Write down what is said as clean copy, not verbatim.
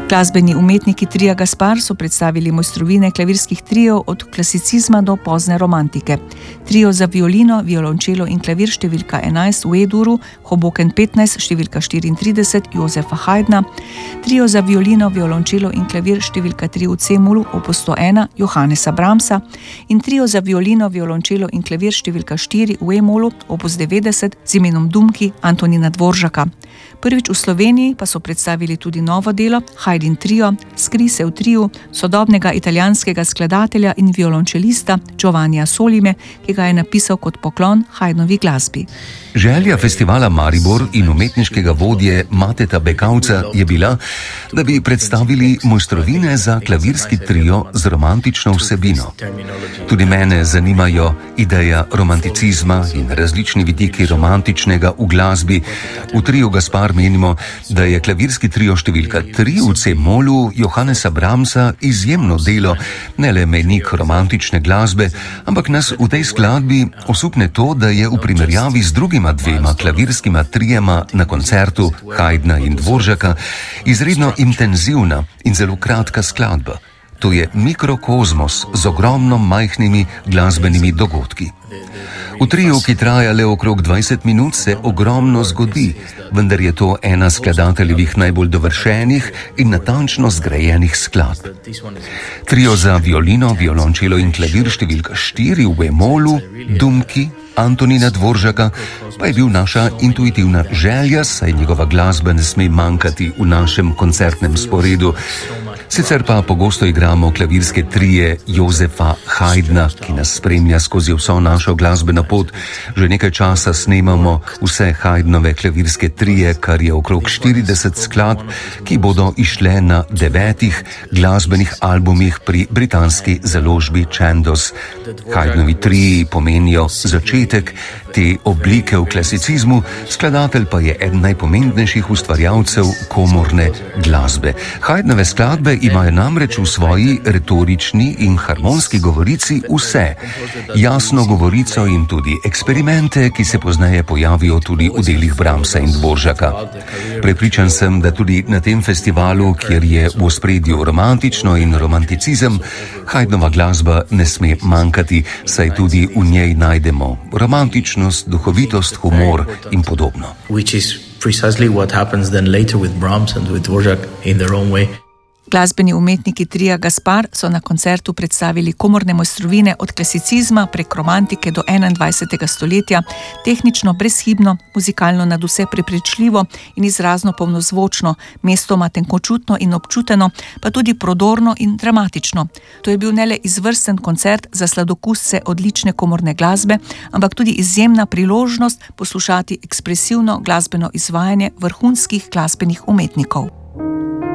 Glasbeni umetniki Tria Gaspar so predstavili mojstrovine klavirskih trijev od klasicizma do pozne romantike. Trio za violino, violončelo in klavir številka 11 v E-duru, Hoboken 15 številka 34 Josefa Haydna, trio za violino, violončelo in klavir številka 3 v C-molu opus 101 Johannesa Brahmsa in trio za violino, violončelo in klavir številka 4 v E-molu opus 90 z imenom Dumki Antonina Dvoržaka. Prvič v Sloveniji pa so predstavili tudi novo delo Haydn trio, skrise v triu sodobnega italijanskega skladatelja in violončelista Giovannija Solime, ki ga je napisal kot poklon Haydnovi glasbi. Želja festivala Maribor in umetniškega vodje Mateta Bekavca je bila, da bi predstavili mojstrovine za klavirski trio z romantično vsebino. Tudi mene zanimajo ideja romanticizma in različni vidiki romantičnega v glasbi. V triu Gaspar menimo, da je klavirski trio številka 3 v C-molu Johannesa Brahmsa izjemno delo, ne le mejnik romantične glasbe, ampak nas v tej skladbi osupne to, da je v primerjavi z drugima dvema klavirskima trijema na koncertu Haydna in Dvoržaka izredno intenzivna in zelo kratka skladba. To je mikrokozmos z ogromno majhnimi glasbenimi dogodki. V triju, ki traja le okrog 20 minut, se ogromno zgodi, vendar je to ena skladateljevih najbolj dovršenih in natančno zgrajenih skladb. Trio za violino, violončelo in klavir številka 4 v E-molu, Dumki Antonina Dvoržaka, pa je bil naša intuitivna želja, saj njegova glasba ne sme manjkati v našem koncertnem sporedu. Sicer pa pogosto igramo klavirske trije Josefa Haydna, ki nas spremlja skozi vso našo glasbeno pot. Že nekaj časa snemamo vse Haydnove klavirske trije, kar je okrog 40 skladb, ki bodo išle na 9 glasbenih albumih pri britanski založbi Chandos. Haydnovi triji pomenijo začetek te oblike v klasicizmu, skladatelj pa je eden najpomembnejših ustvarjalcev komorne glasbe. Haydnove skladbe imajo namreč v svoji retorični in harmonski govorici vse. Jasno govorico in tudi eksperimente, ki se pozneje pojavijo tudi v delih Brahmsa in Dvoržaka. Prepričan sem, da tudi na tem festivalu, kjer je v ospredju romantično in romanticizem, Haydnova glasba ne sme manjkati, saj tudi v njej najdemo romantičnost, duhovitost, humor in podobno. Which is precisely what happens then later with Brahms and with Dvorak in their own way. Glasbeni umetniki Tria Gaspar so na koncertu predstavili komorne mojstrovine od klasicizma prek romantike do 21. stoletja, tehnično brezhibno, muzikalno nadvse prepričljivo in izrazno polnozvočno, mestoma tenkočutno in občuteno, pa tudi prodorno in dramatično. To je bil ne le izvrsten koncert za sladokusce odlične komorne glasbe, ampak tudi izjemna priložnost poslušati ekspresivno glasbeno izvajanje vrhunskih glasbenih umetnikov.